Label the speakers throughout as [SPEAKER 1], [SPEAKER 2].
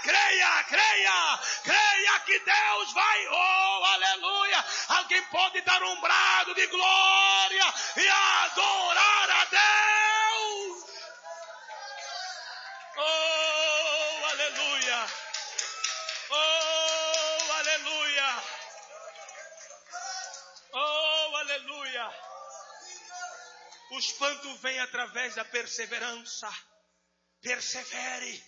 [SPEAKER 1] creia que Deus vai, oh, aleluia. Alguém pode dar um brado de glória e adorar a Deus. Oh, aleluia. Oh, aleluia. Oh, aleluia. O espanto vem através da perseverança. Persevere.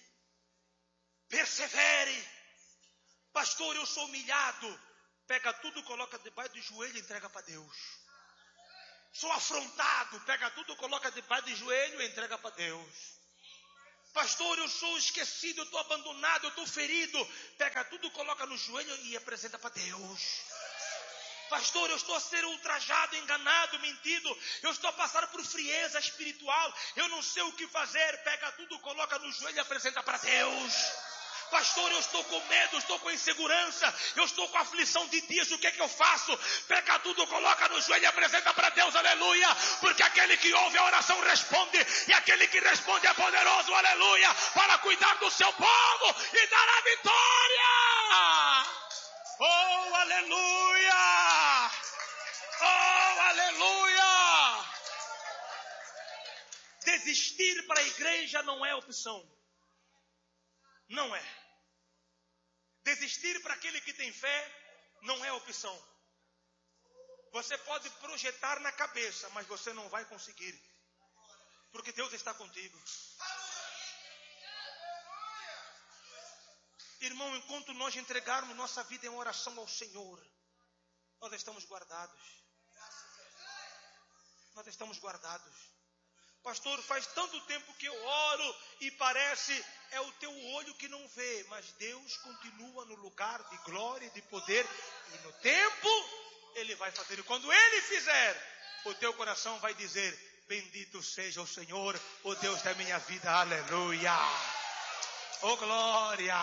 [SPEAKER 1] Pastor, eu sou humilhado. Pega tudo, coloca debaixo do joelho e entrega para Deus. Sou afrontado. Pega tudo, coloca debaixo do joelho e entrega para Deus. Pastor, eu sou esquecido, eu estou abandonado, eu estou ferido. Pega tudo, coloca no joelho e apresenta para Deus. Pastor, eu estou a ser ultrajado, enganado, mentido. Eu estou a passar por frieza espiritual. Eu não sei o que fazer. Pega tudo, coloca no joelho e apresenta para Deus. Pastor, eu estou com medo, eu estou com insegurança, eu estou com aflição de dias, o que é que eu faço? Pega tudo, coloca no joelho e apresenta para Deus, aleluia, porque aquele que ouve a oração responde, e aquele que responde é poderoso, aleluia, para cuidar do seu povo e dar a vitória. Oh, aleluia! Oh, aleluia! Desistir para a igreja não é opção. Não é. Desistir para aquele que tem fé não é opção. Você pode projetar na cabeça, mas você não vai conseguir. Porque Deus está contigo. Irmão, enquanto nós entregarmos nossa vida em oração ao Senhor, nós estamos guardados. Nós estamos guardados. Pastor, faz tanto tempo que eu oro e parece é o teu olho que não vê, mas Deus continua no lugar de glória e de poder, e no tempo Ele vai fazer. E quando Ele fizer, o teu coração vai dizer: bendito seja o Senhor, o Deus da minha vida, aleluia, oh glória.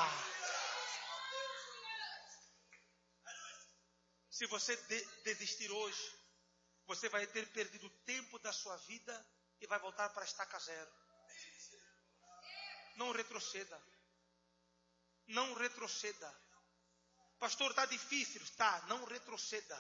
[SPEAKER 1] Se você desistir hoje, você vai ter perdido o tempo da sua vida e vai voltar para a estaca zero. Não retroceda. Não retroceda. Pastor, está difícil. Está, não retroceda.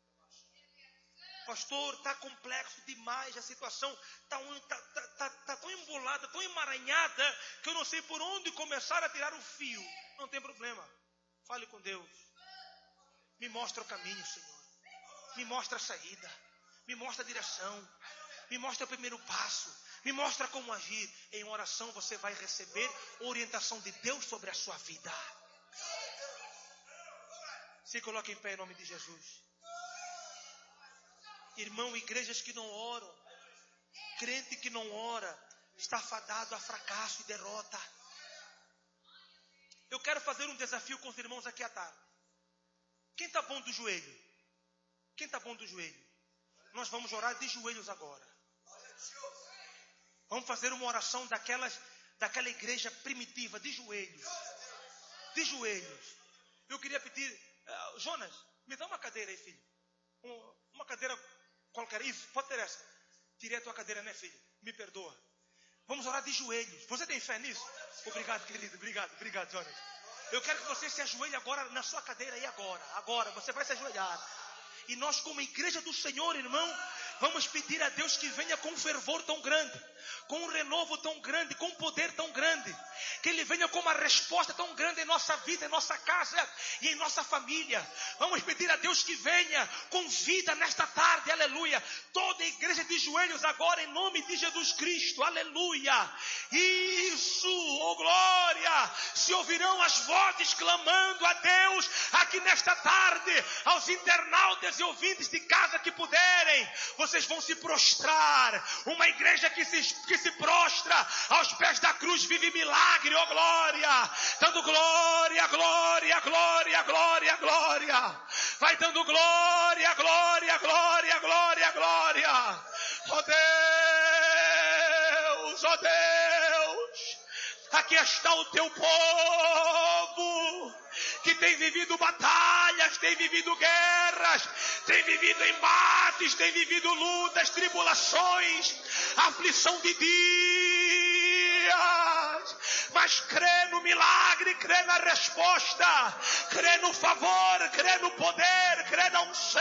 [SPEAKER 1] Pastor, está complexo demais a situação. Está tão embolada, tão emaranhada, que eu não sei por onde começar a tirar o fio. Não tem problema. Fale com Deus. Me mostra o caminho, Senhor. Me mostra a saída. Me mostra a direção. Me mostra o primeiro passo. Me mostra como agir. Em oração você vai receber orientação de Deus sobre a sua vida. Se coloque em pé em nome de Jesus. Irmão, igrejas que não oram, crente que não ora, está fadado a fracasso e derrota. Eu quero fazer um desafio com os irmãos aqui à tarde. Quem está bom do joelho? Quem está bom do joelho? Nós vamos orar de joelhos agora. Vamos fazer uma oração daquela igreja primitiva, de joelhos. De joelhos. Eu queria pedir, Jonas, me dá uma cadeira aí, filho. Uma cadeira qualquer. Isso, pode ter essa. Tirei a tua cadeira, né, filho? Me perdoa. Vamos orar de joelhos. Você tem fé nisso? Obrigado, querido. Obrigado, Jonas. Eu quero que você se ajoelhe agora na sua cadeira aí agora. Agora, você vai se ajoelhar. E nós, como igreja do Senhor, irmão, vamos pedir a Deus que venha com um fervor tão grande, com um renovo tão grande, com um poder tão grande, que Ele venha com uma resposta tão grande em nossa vida, em nossa casa e em nossa família. Vamos pedir a Deus que venha com vida nesta tarde, aleluia. Toda a igreja de joelhos agora, em nome de Jesus Cristo, aleluia. Isso, oh glória. Se ouvirão as vozes clamando a Deus aqui nesta tarde, aos internautas e ouvintes de casa que puderem, vocês vão se prostrar. Uma igreja que se prostra aos pés da cruz vive milagre, oh glória, dando glória, glória, glória, glória, glória, vai dando glória, glória, glória, glória, glória, oh Deus, oh Deus, aqui está o teu povo, que tem vivido batalhas, tem vivido guerras, tem vivido embates, tem vivido lutas, tribulações, aflição de dias. mas crê no milagre, crê na resposta, crê no favor, crê no poder, crê na unção.